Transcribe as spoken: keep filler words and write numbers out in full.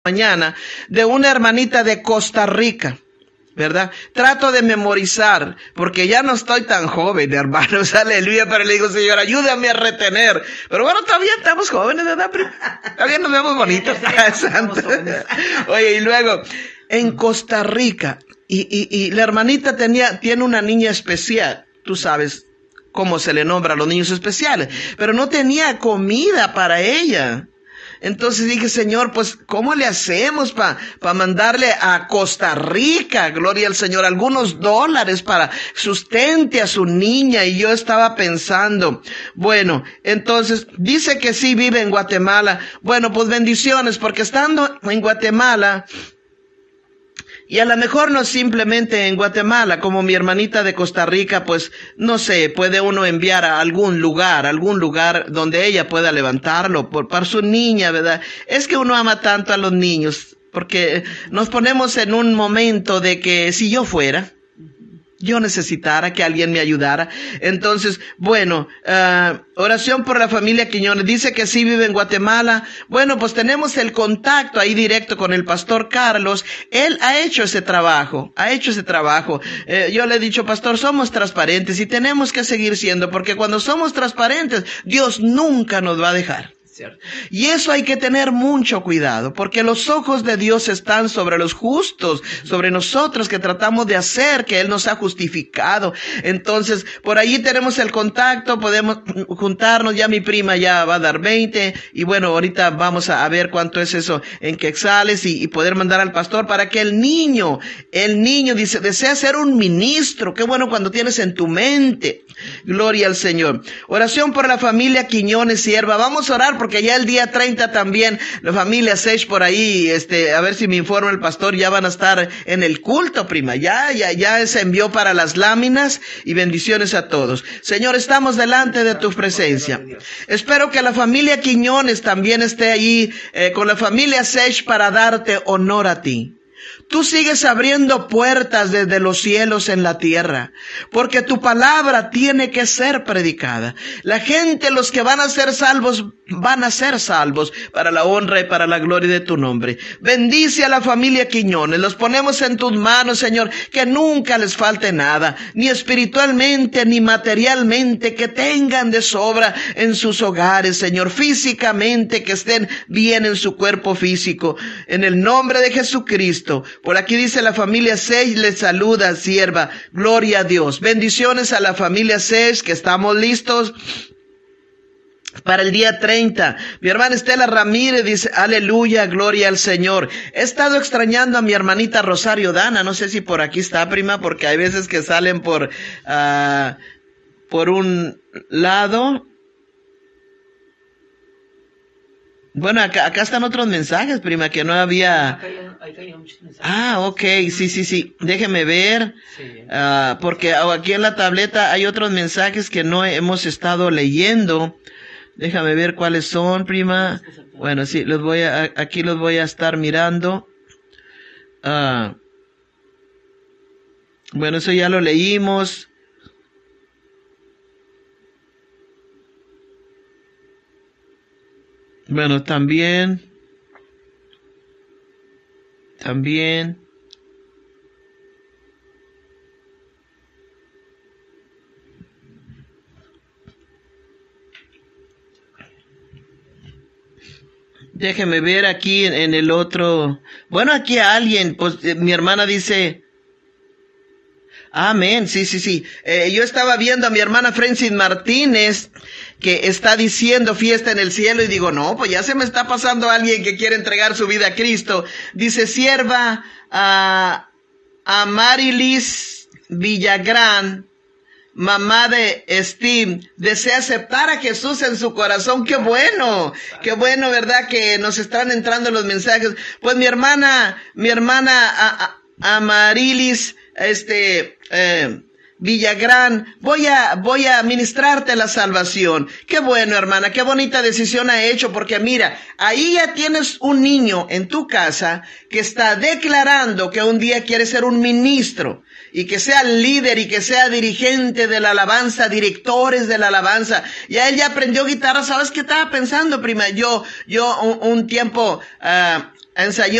mañana de una hermanita de Costa Rica, ¿verdad? Trato de memorizar, porque ya no estoy tan joven, hermanos, aleluya, pero le digo, Señor, ayúdame a retener. Pero bueno, todavía estamos jóvenes, ¿verdad? Todavía nos vemos bonitos. Santo. Oye, y luego, en Costa Rica, y, y, y la hermanita tenía, tiene una niña especial, tú sabes cómo se le nombra a los niños especiales, pero no tenía comida para ella. Entonces dije, Señor, pues, ¿cómo le hacemos para pa mandarle a Costa Rica, gloria al Señor, algunos dólares para sustente a su niña? Y yo estaba pensando, bueno, entonces, dice que sí vive en Guatemala. Bueno, pues bendiciones, porque estando en Guatemala, y a lo mejor no simplemente en Guatemala, como mi hermanita de Costa Rica, pues, no sé, puede uno enviar a algún lugar, algún lugar donde ella pueda levantarlo por, para su niña, ¿verdad? Es que uno ama tanto a los niños, porque nos ponemos en un momento de que si yo fuera, yo necesitara que alguien me ayudara. Entonces, bueno, uh, oración por la familia Quiñones. Dice que sí vive en Guatemala. Bueno, pues tenemos el contacto ahí directo con el pastor Carlos. Él ha hecho ese trabajo, ha hecho ese trabajo. Eh, yo le he dicho, pastor, somos transparentes y tenemos que seguir siendo, porque cuando somos transparentes, Dios nunca nos va a dejar. Y eso hay que tener mucho cuidado, porque los ojos de Dios están sobre los justos, sobre nosotros que tratamos de hacer que Él nos ha justificado. Entonces, por allí tenemos el contacto, podemos juntarnos. Ya mi prima ya va a dar veinte, y bueno, ahorita vamos a ver cuánto es eso en quetzales y, y poder mandar al pastor para que el niño, el niño dice, desea ser un ministro. Qué bueno cuando tienes en tu mente. Gloria al Señor. Oración por la familia Quiñones Sierva. Vamos a orar porque ya el día treinta también la familia Sech por ahí, este, a ver si me informa el pastor, ya van a estar en el culto, prima. Ya, ya, ya se envió para las láminas, y bendiciones a todos. Señor, estamos delante de tu presencia. Espero que la familia Quiñones también esté ahí eh, con la familia Sech para darte honor a ti. Tú sigues abriendo puertas desde los cielos en la tierra, porque tu palabra tiene que ser predicada. La gente, los que van a ser salvos, van a ser salvos para la honra y para la gloria de tu nombre. Bendice a la familia Quiñones, los ponemos en tus manos, Señor, que nunca les falte nada, ni espiritualmente, ni materialmente, que tengan de sobra en sus hogares, Señor, físicamente, que estén bien en su cuerpo físico. En el nombre de Jesucristo. Por aquí dice la familia Sech, les saluda, sierva. Gloria a Dios. Bendiciones a la familia Sech, que estamos listos para el día treinta. Mi hermana Estela Ramírez dice, aleluya, gloria al Señor. He estado extrañando a mi hermanita Rosario Dana. No sé si por aquí está, prima, porque hay veces que salen por, uh, por un lado. Bueno, acá, acá están otros mensajes, prima, que no había. Ah, ok, sí, sí, sí. Déjeme ver, uh, porque aquí en la tableta hay otros mensajes que no hemos estado leyendo. Déjame ver cuáles son, prima. Bueno, sí, los voy a, aquí los voy a estar mirando. Uh, bueno, eso ya lo leímos. Bueno, también, también, déjeme ver aquí en, en el otro. Bueno, aquí alguien, pues eh, mi hermana dice, amén, sí, sí, sí. Eh, yo estaba viendo a mi hermana Francis Martínez, que está diciendo fiesta en el cielo, y digo, no, pues ya se me está pasando alguien que quiere entregar su vida a Cristo. Dice, sierva a, a Marilis Villagrán, mamá de Steve, desea aceptar a Jesús en su corazón. ¡Qué bueno! ¡Qué bueno, verdad, que nos están entrando los mensajes! Pues mi hermana, mi hermana a, a, Amarilis, este, eh, Villagrán, voy a, voy a ministrarte la salvación. Qué bueno, hermana, qué bonita decisión ha hecho, porque mira, ahí ya tienes un niño en tu casa que está declarando que un día quiere ser un ministro y que sea líder y que sea dirigente de la alabanza, directores de la alabanza. Ya él ya aprendió guitarra. ¿Sabes qué estaba pensando, prima? Yo, yo un, un tiempo, uh, ensayé